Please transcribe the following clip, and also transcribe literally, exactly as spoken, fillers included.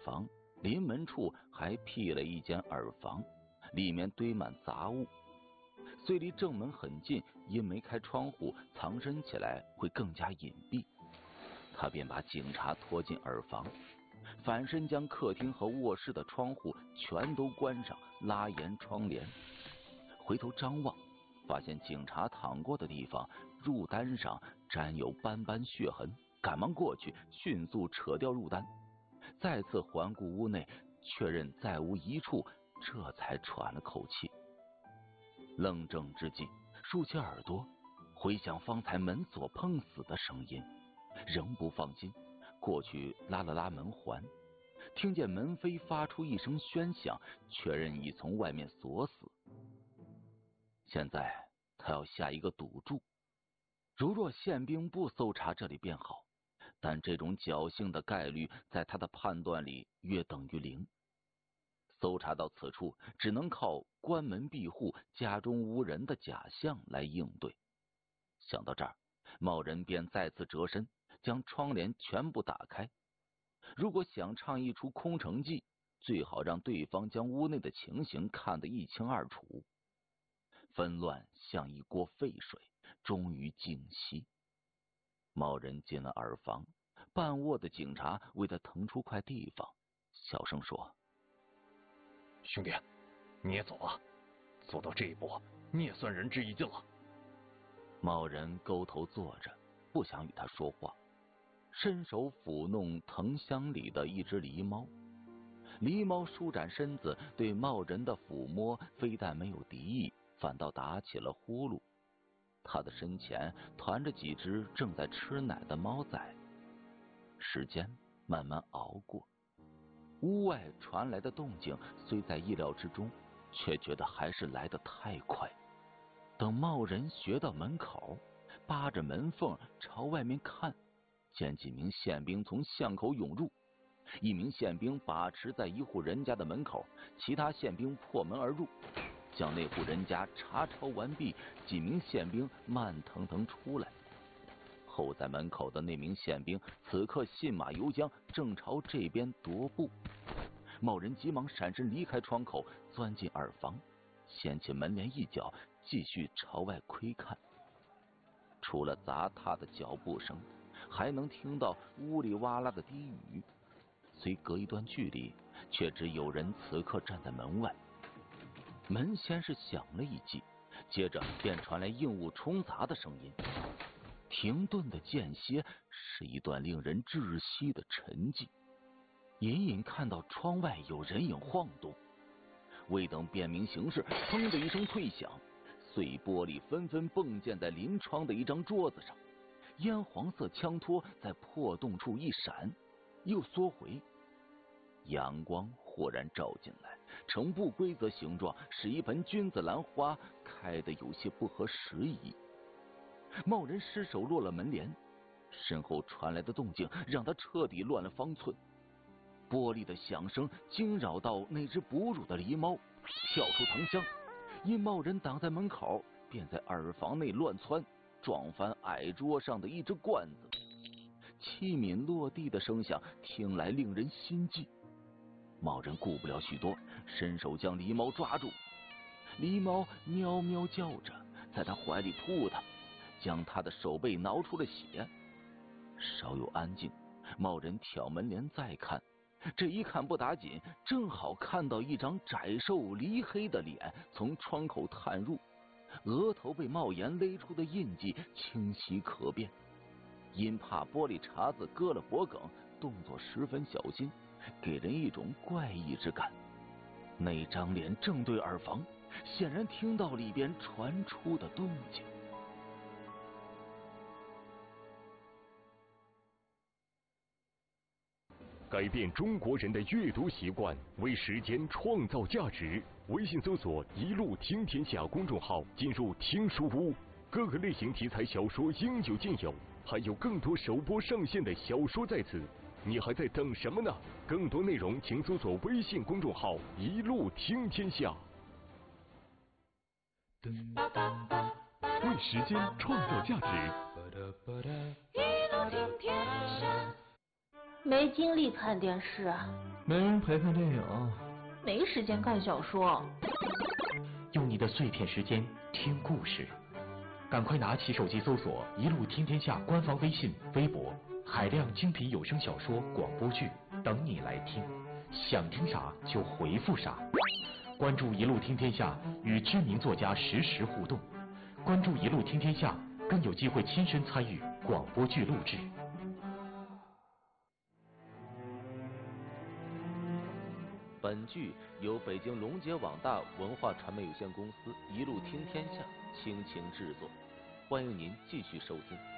房，临门处还辟了一间耳房，里面堆满杂物。虽离正门很近，因没开窗户，藏身起来会更加隐蔽。他便把警察拖进耳房，反身将客厅和卧室的窗户全都关上，拉严窗帘。回头张望，发现警察躺过的地方褥单上沾有斑斑血痕，赶忙过去迅速扯掉褥单，再次环顾屋内，确认再无一处，这才喘了口气。愣怔之际，竖起耳朵回想方才门锁碰死的声音，仍不放心，过去拉了拉门环，听见门扉发出一声喧响，确认已从外面锁死。现在他要下一个赌注，如若宪兵不搜查这里便好，但这种侥幸的概率在他的判断里约等于零。搜查到此处，只能靠关门闭户、家中无人的假象来应对。想到这儿，茂人便再次折身，将窗帘全部打开。如果想唱一出空城计，最好让对方将屋内的情形看得一清二楚。纷乱像一锅沸水，终于静息。茂人进了耳房，半卧的警察为他腾出块地方，小声说： 兄弟，你也走啊，做到这一步，你也算仁至义尽了。 茂人勾头坐着，不想与他说话，伸手抚弄藤箱里的一只狸猫。狸猫舒展身子，对茂人的抚摸非但没有敌意，反倒打起了呼噜。他的身前团着几只正在吃奶的猫崽。时间慢慢熬过，屋外传来的动静虽在意料之中，却觉得还是来得太快。等茂人学到门口，扒着门缝朝外面看，见几名宪兵从巷口涌入。一名宪兵把持在一户人家的门口，其他宪兵破门而入，将那户人家查抄完毕。几名宪兵慢腾腾出来，候在门口的那名宪兵此刻信马由缰，正朝这边踱步。茂人急忙闪身离开窗口，钻进耳房，掀起门帘一角，继续朝外窥看。除了砸踏的脚步声，还能听到呜里哇啦的低语。虽隔一段距离，却知有人此刻站在门外。门先是响了一记，接着便传来硬物冲砸的声音。停顿的间歇，是一段令人窒息的沉寂。隐隐看到窗外有人影晃动，未等辨明形势，砰的一声脆响，碎玻璃纷纷迸溅在临窗的一张桌子上，烟黄色枪托在破洞处一闪又缩回，阳光豁然照进来，呈不规则形状，使一盆君子兰花开得有些不合时宜。茂人失手落了门帘，身后传来的动静让他彻底乱了方寸。玻璃的响声惊扰到那只哺乳的狸猫，跳出藤箱，因茂人挡在门口，便在耳房内乱窜，撞翻矮桌上的一只罐子。器皿落地的声响听来令人心悸。茂人顾不了许多，伸手将狸猫抓住。狸猫喵喵叫着，在他怀里扑腾，将他的手背挠出了血。稍有安静，茂人挑门帘再看，这一看不打紧，正好看到一张窄瘦黧黑的脸从窗口探入，额头被帽檐勒出的印记清晰可辨。因怕玻璃碴子割了脖梗，动作十分小心，给人一种怪异之感。那张脸正对耳房，显然听到里边传出的动静。 改变中国人的阅读习惯，为时间创造价值。微信搜索“一路听天下”公众号，进入听书屋，各个类型题材小说应有尽有，还有更多首播上线的小说在此，你还在等什么呢？更多内容请搜索微信公众号“一路听天下”。为时间创造价值， 一路听天下。 没精力看电视， 没人陪看电影， 没时间看小说。 用你的碎片时间听故事，赶快拿起手机搜索“一路听天下”官方微信、微博，海量精品有声小说、广播剧等你来听，想听啥就回复啥。关注“一路听天下”，与知名作家实时互动。关注“一路听天下”，更有机会亲身参与广播剧录制。 本剧由北京龙杰网大文化传媒有限公司一路听天下倾情制作，欢迎您继续收听。